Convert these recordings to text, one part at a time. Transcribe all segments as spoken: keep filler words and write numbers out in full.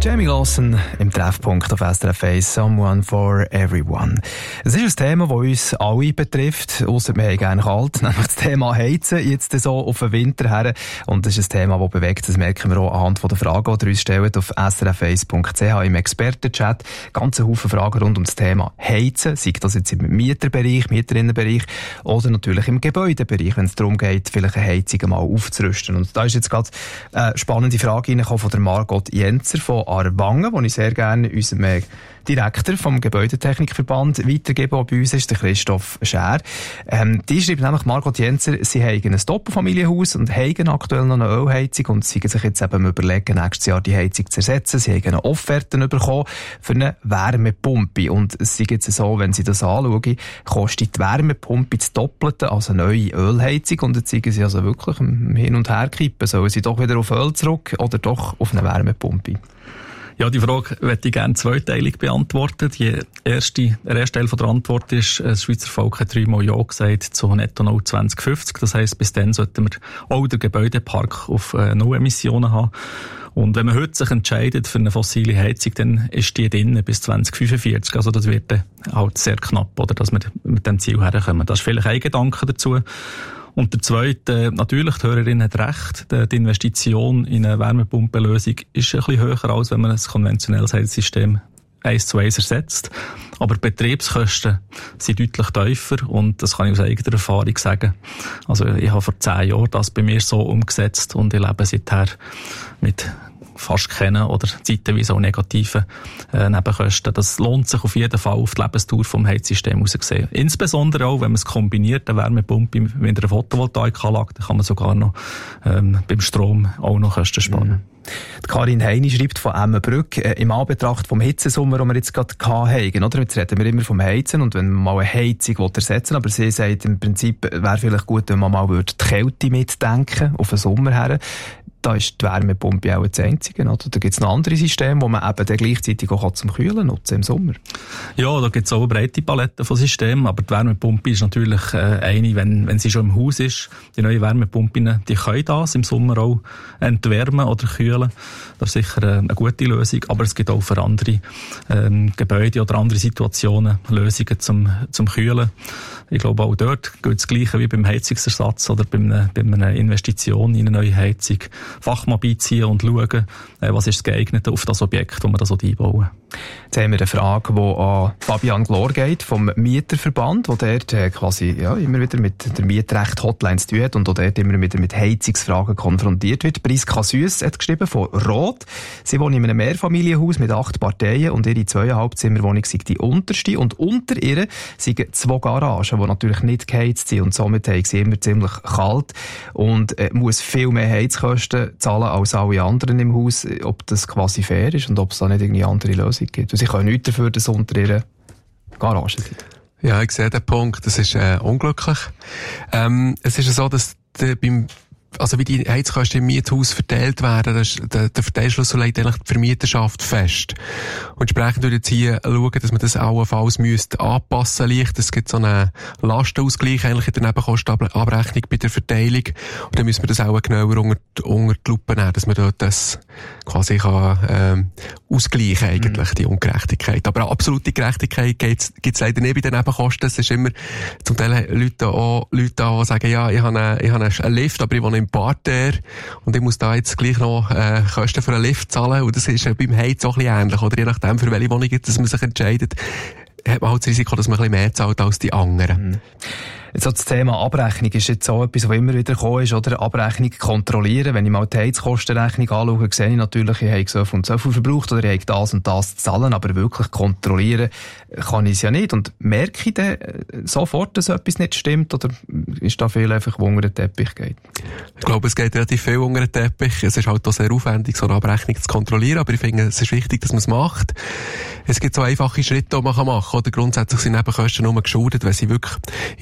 Jamie Lawson im Treffpunkt auf S R F eins, Someone for Everyone. Es ist ein Thema, das uns alle betrifft, ausser wir haben gerne kalt, nämlich das Thema Heizen, jetzt so auf den Winter her. Und das ist ein Thema, das bewegt, das merken wir auch anhand der Fragen, die ihr uns stellt auf s r f eins punkt c h im Expertenchat. Ganze Haufen Fragen rund um das Thema Heizen, sei das jetzt im Mieterbereich, Mieterinnenbereich oder natürlich im Gebäudebereich, wenn es darum geht, vielleicht eine Heizung mal aufzurüsten. Und da ist jetzt gerade eine spannende Frage reingekommen von der Margot Jenzer von Aarwangen, wo ich sehr gerne unserem Direktor vom Gebäudetechnikverband weitergebe, der bei uns ist, der Christoph Schär. Ähm, die schreibt nämlich, Margot Jenzer, sie haben ein Doppelfamilienhaus und haben aktuell noch eine Ölheizung und sie sich jetzt eben überlegen, nächstes Jahr die Heizung zu ersetzen. Sie haben eine Offerte bekommen für eine Wärmepumpe. Und es ist jetzt so, wenn sie das anschauen, kostet die Wärmepumpe das Doppelte als eine neue Ölheizung. Und jetzt sind sie also wirklich im Hin- und Herkippen. Sollen sie doch wieder auf Öl zurück oder doch auf eine Wärmepumpe? Ja, die Frage möchte ich gerne zweiteilig beantworten. Die erste, der erste Teil der Antwort ist, das Schweizer Volk hat dreimal Ja gesagt zu Netto Null zwanzig fünfzig. Das heisst, bis dann sollten wir auch den Gebäudepark auf äh, Null Emissionen haben. Und wenn man heute sich entscheidet für eine fossile Heizung, dann ist die drin bis zwanzig fünfundvierzig. Also das wird dann halt sehr knapp, oder, dass wir mit dem Ziel herkommen. Das ist vielleicht ein Gedanke dazu. Und der zweite, natürlich, die Hörerin hat recht, die Investition in eine Wärmepumpenlösung ist ein bisschen höher, als wenn man ein konventionelles Heizsystem eins zu eins ersetzt. Aber die Betriebskosten sind deutlich tiefer und das kann ich aus eigener Erfahrung sagen. Also ich habe vor zehn Jahren das bei mir so umgesetzt und ich lebe seither mit fast kennen oder zeitweise auch negativen äh, Nebenkosten. Das lohnt sich auf jeden Fall auf die Lebensdauer vom Heizsystem aus gesehen. Insbesondere auch, wenn man es kombiniert, eine Wärmepumpe mit einer Photovoltaikanlage, dann kann man sogar noch ähm, beim Strom auch noch Kosten sparen. Mhm. Die Karin Heini schreibt von Emmenbrück, äh, im Anbetracht vom Hitzesommer, den wir jetzt gerade hatten, oder? Jetzt reden wir immer vom Heizen und wenn man mal eine Heizung ersetzen will, aber sie sagt, im Prinzip wäre vielleicht gut, wenn man mal die Kälte mitdenken auf den Sommer her. Da ist die Wärmepumpe auch das Einzige, oder? Da gibt es noch andere Systeme, wo man eben dann gleichzeitig auch zum Kühlen nutzen im Sommer. Ja, da gibt es auch eine breite Palette von Systemen, aber die Wärmepumpe ist natürlich äh, eine, wenn, wenn sie schon im Haus ist. Die neuen Wärmepumpen, die können das im Sommer auch entwärmen oder kühlen. Das ist sicher äh, eine gute Lösung, aber es gibt auch für andere ähm, Gebäude oder andere Situationen Lösungen zum, zum Kühlen. Ich glaube, auch dort gilt das Gleiche wie beim Heizungsersatz oder bei einer, bei einer Investition in eine neue Heizung. Fachmann beiziehen und schauen, was ist das Geeignete auf das Objekt, wo wir das einbauen. Jetzt haben wir eine Frage, die an Fabian Glor geht, vom Mieterverband, der dort quasi ja, immer wieder mit der Mietrecht-Hotline zu tun hat und auch dort immer wieder mit Heizungsfragen konfrontiert wird. Priska Süss hat geschrieben von Rot. Sie wohnt in einem Mehrfamilienhaus mit acht Parteien und ihre zweieinhalb Zimmerwohnung sei die unterste und unter ihr sind zwei Garagen, die natürlich nicht geheizt sind und somit haben sie immer ziemlich kalt und äh, muss viel mehr Heizkosten zahlen als alle anderen im Haus, ob das quasi fair ist und ob es da nicht irgendwie andere Lösungen gibt. Und sie können nichts dafür, dass unter ihrer Garage sind. Ja, ich sehe den Punkt. Das ist äh, unglücklich. Ähm, es ist ja so, dass der, beim also wie die Heizkosten im Miethaus verteilt werden, das, der, der Verteilschlüssel legt eigentlich die Vermieterschaft fest. Und entsprechend würde jetzt hier schauen, dass man das allenfalls müsste anpassen leicht. Es gibt so einen Lastenausgleich eigentlich in der Nebenkostenabrechnung bei der Verteilung. Und dann müssen wir das auch genauer unter, unter die Lupe nehmen, dass man dort das quasi kann, ähm, ausgleichen eigentlich, mhm. die Ungerechtigkeit. Aber eine absolute Gerechtigkeit gibt es leider nicht bei den Nebenkosten. Es ist immer zum Teil Leute auch, Leute auch, die sagen, ja, ich habe einen, ich habe einen Lift, aber ich wohne im Parterre und ich muss da jetzt gleich noch äh, Kosten für einen Lift zahlen und das ist äh, beim Heiz auch ein bisschen ähnlich, oder je nachdem, für welche Wohnung dass man sich entscheidet, hat man halt das Risiko, dass man ein bisschen mehr zahlt als die anderen. Mhm. So das Thema Abrechnung ist jetzt so etwas, was immer wieder gekommen ist, oder? Abrechnung kontrollieren. Wenn ich mal die Heizkostenrechnung anschaue, sehe ich natürlich, ich habe so viel und so viel verbraucht oder ich habe das und das zu zahlen, aber wirklich kontrollieren kann ich es ja nicht. Und merke ich dann sofort, dass etwas nicht stimmt oder ist da viel einfach, wo unter den Teppich geht? Ich glaube, es geht relativ viel unter den Teppich. Es ist halt auch sehr aufwendig, so eine Abrechnung zu kontrollieren, aber ich finde, es ist wichtig, dass man es macht. Es gibt so einfache Schritte, die man machen kann. Oder grundsätzlich sind Nebenkosten nur geschuldet, wenn sie wirklich im Mietvertrag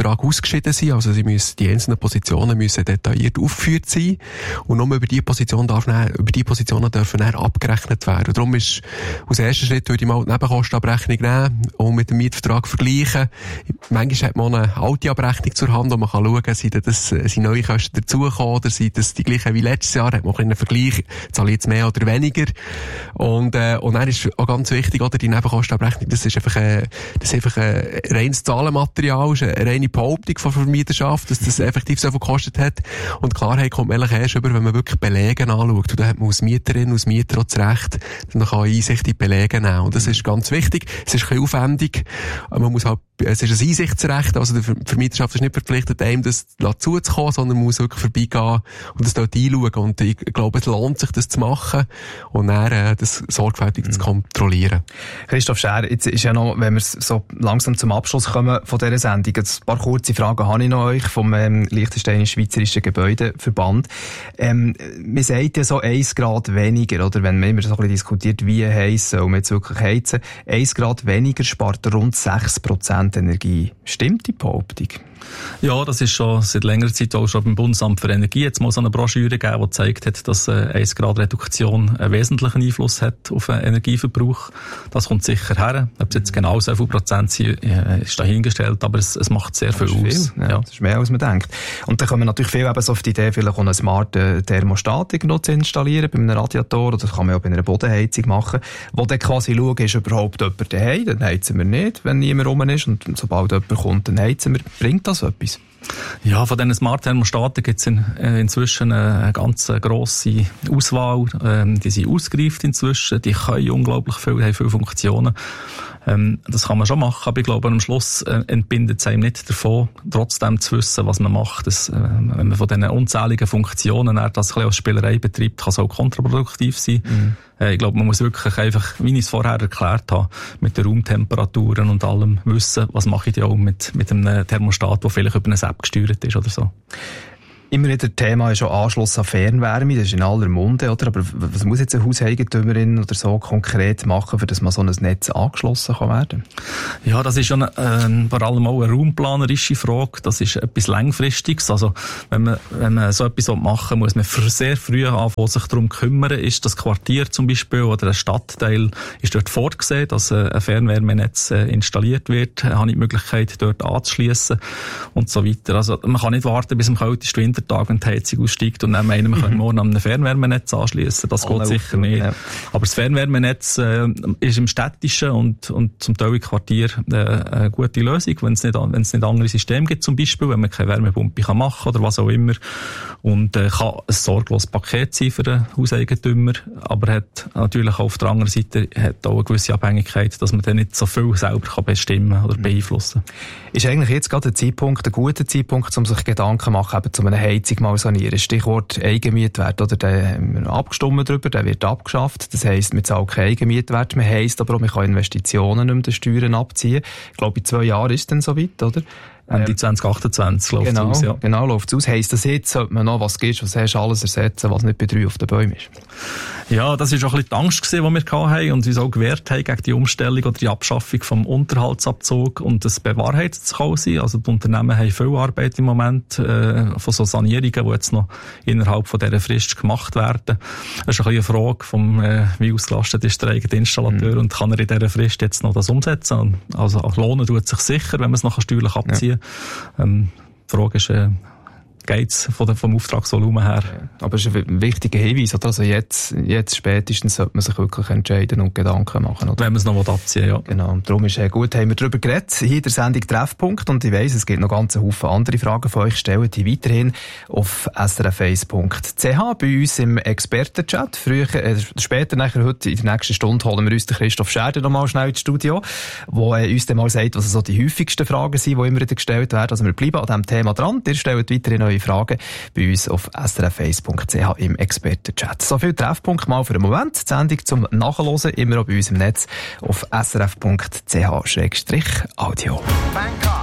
Mietvertrag ausgeschieden sein. Also sie müssen, die einzelnen Positionen müssen detailliert aufgeführt sein. Und nur über die Position darf dann, über die Positionen dürfen dann abgerechnet werden. Und darum ist, als erster Schritt würde ich mal die Nebenkostenabrechnung nehmen und mit dem Mietvertrag vergleichen. Manchmal hat man eine alte Abrechnung zur Hand, wo man kann schauen, sind das, sind neue Kosten dazugekommen oder sind das die gleichen wie letztes Jahr, hat man einen Vergleich, zahle ich jetzt mehr oder weniger. Und, äh, und dann ist auch ganz wichtig, oder, die Nebenkostenabrechnung, das ist einfach, äh, das ist einfach ein reines Zahlenmaterial, ist eine reine Behauptung von Vermieterschaft, dass das effektiv so viel gekostet hat. Und Klarheit kommt man eigentlich erst über, wenn man wirklich Belege anschaut. Und da hat man als Mieterin, als Mieter auch das Recht, dann kann man Einsicht in die Belege nehmen. Und das ist ganz wichtig. Es ist ein bisschen aufwendig. Man muss halt, es ist ein Einsichtsrecht, also die Vermieterschaft ist nicht verpflichtet, einem das zuzukommen, sondern man muss wirklich vorbeigehen und das dort einschauen. Und ich glaube, es lohnt sich, das zu machen und dann äh, das sorgfältig mhm. zu kontrollieren. Christoph Schär, jetzt ist ja noch, wenn wir so langsam zum Abschluss kommen von dieser Sendung, ein paar kurze Fragen habe ich noch euch vom ähm, Liechtensteinisch-Schweizerischen Gebäudeverband. Ähm, man sagt ja so eins Grad weniger, oder wenn man immer so ein bisschen diskutiert, wie heiß soll man jetzt wirklich heizen, eins Grad weniger spart rund sechs Prozent Energie. Stimmt die Behauptung? Ja, das ist schon seit längerer Zeit auch schon beim Bundesamt für Energie jetzt mal so eine Broschüre gegeben, die gezeigt hat, dass äh, eins Grad Reduktion einen wesentlichen Einfluss hat auf den Energieverbrauch. Das kommt sicher her. Ob es jetzt genau so viel Prozent sind, äh, ist dahingestellt, aber es, es macht sehr viel aus. Viel, ja, ja. Das ist mehr, als man denkt. Und dann kommen natürlich viele eben so auf die Idee, vielleicht auch einen smarten Thermostat irgendwo zu installieren, bei einem Radiator, oder das kann man auch bei einer Bodenheizung machen, wo dann quasi schauen, ist überhaupt jemand daheim, dann heizen wir nicht, wenn niemand rum ist, und sobald jemand kommt, dann heizen wir. Bringt das etwas? Ja, von diesen Smart-Thermostaten gibt es in, äh, inzwischen eine ganz grosse Auswahl. Ähm, die sind ausgereift inzwischen, die können unglaublich viel, haben viele Funktionen. Ähm, das kann man schon machen, aber ich glaube, am Schluss äh, entbindet es einem nicht davon, trotzdem zu wissen, was man macht. Das, äh, wenn man von diesen unzähligen Funktionen das ein bisschen als Spielerei betreibt, kann es auch kontraproduktiv sein. Mhm. Äh, ich glaube, man muss wirklich einfach, wie ich es vorher erklärt habe, mit den Raumtemperaturen und allem wissen, was mache ich denn auch mit, mit einem Thermostat, der vielleicht über eine App gesteuert ist oder so. Immer wieder Thema ist auch Anschluss an Fernwärme, das ist in aller Munde, oder? Aber was muss jetzt eine Hauseigentümerin oder so konkret machen, für dass man so ein Netz angeschlossen kann werden? Ja, das ist schon äh, vor allem auch eine raumplanerische Frage. Das ist etwas Langfristiges. Also, wenn man, wenn man so etwas machen will, muss man sehr früh anfangen, sich darum kümmern. Ist das Quartier zum Beispiel oder ein Stadtteil ist dort vorgesehen, dass äh, ein Fernwärmenetz äh, installiert wird? Habe ich die Möglichkeit, dort anzuschliessen und so weiter. Also, man kann nicht warten, bis am kältesten Winter Tag, wenn die Heizung aussteigt und dann meinen, wir können morgen an einem Fernwärmenetz anschliessen. Das geht sicher nicht. Ja. Aber das Fernwärmenetz äh, ist im städtischen und, und zum Teil im Quartier äh, eine gute Lösung, wenn es nicht, wenn es nicht andere Systeme gibt, zum Beispiel, wenn man keine Wärmepumpe kann machen oder was auch immer. Und äh, kann ein sorgloses Paket sein für den Hauseigentümer, aber hat natürlich auch auf der anderen Seite hat auch eine gewisse Abhängigkeit, dass man dann nicht so viel selber kann bestimmen oder beeinflussen kann. Ist eigentlich jetzt gerade ein Zeitpunkt, ein guter Zeitpunkt, um sich Gedanken zu machen, eben zu einer Heizung mal sanieren? Stichwort Eigenmietwert, oder? Da haben wir abgestimmt drüber, der wird abgeschafft. Das heisst, wir zahlen keinen Eigenmietwert mehr, heisst aber auch, man kann Investitionen nicht mehr den Steuern abziehen. Ich glaube, in zwei Jahren ist es dann soweit, oder? Ende zwanzig achtundzwanzig läuft es genau, aus, ja. Genau, läuft es aus. Heisst das jetzt, sollte man noch was gibst, was hast, alles ersetzen, was nicht bei drei auf den Bäumen ist? Ja, das war auch ein bisschen die Angst, die wir hatten und uns auch gewehrt haben gegen die Umstellung oder die Abschaffung vom Unterhaltsabzug und das bewahrheitet sich auch sein. Also die Unternehmen haben viel Arbeit im Moment äh, von so Sanierungen, die jetzt noch innerhalb von dieser Frist gemacht werden. Das ist ein bisschen eine Frage, vom, äh, wie ausgelastet ist der eigene Installateur mhm. und kann er in dieser Frist jetzt noch das umsetzen. Also auch lohnen tut sich sicher, wenn man es noch steuerlich abziehen kann. Ja. Ähm, die Frage ist, äh, geht's von vom Auftragsvolumen her. Ja, aber es ist ein wichtiger Hinweis, oder? Also jetzt, jetzt spätestens sollte man sich wirklich entscheiden und Gedanken machen, oder? Wenn man es noch abziehen will, ja. Genau. Und darum ist es gut, haben wir darüber geredet. Hier in der Sendung Treffpunkt. Und ich weiss, es gibt noch ganz einen Haufen andere Fragen von euch. Stellt die weiterhin auf s r f eins punkt c h bei uns im Expertenchat. Früher, äh, später, nachher, heute, in der nächsten Stunde holen wir uns den Christoph Scherder noch mal schnell ins Studio, wo äh, uns dann mal sagt, was so die häufigsten Fragen sind, die immer wieder gestellt werden. Also wir bleiben an diesem Thema dran. Ihr stellt weiterhin eure Fragen bei uns auf s r f eins punkt c h im Expertenchat. So viel Treffpunkt mal für den Moment. Die Sendung zum Nachhören immer auch bei uns im Netz auf s r f punkt c h Audio.